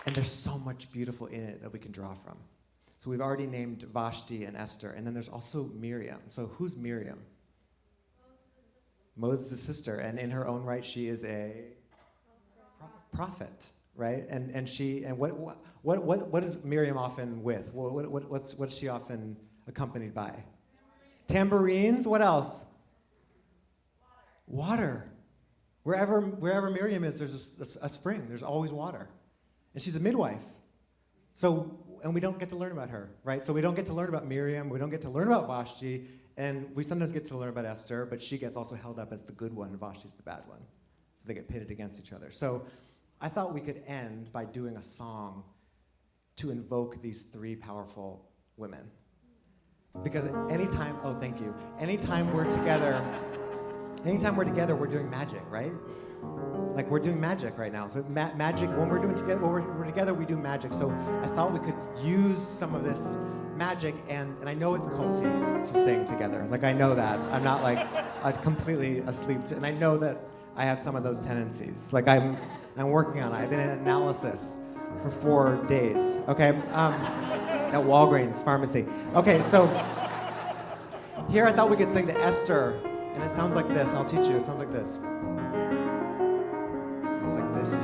And there's so much beautiful in it that we can draw from. So we've already named Vashti and Esther, and then there's also Miriam. So who's Miriam? Moses' sister, and in her own right, she is a prophet, right? And what is Miriam often with? What's she often accompanied by? Tambourines. What else? Water. Wherever Miriam is, there's a spring. There's always water, and she's a midwife. So, and we don't get to learn about her, right? So we don't get to learn about Miriam. We don't get to learn about Vashti, and we sometimes get to learn about Esther, but she gets also held up as the good one, and Vashti's the bad one. So they get pitted against each other. So I thought we could end by doing a song to invoke these three powerful women. Because anytime we're together, we're doing magic, right? Like we're doing magic right now. So magic, when we're together, we do magic. So I thought we could use some of this magic, and I know it's culty to sing together. Like I know that. I'm not like completely asleep, and I know that I have some of those tendencies. Like I'm working on it. I've been in analysis for 4 days, okay? At Walgreens Pharmacy. Okay, so here I thought we could sing to Esther, and it sounds like this. I'll teach you. It sounds like this. It's like this.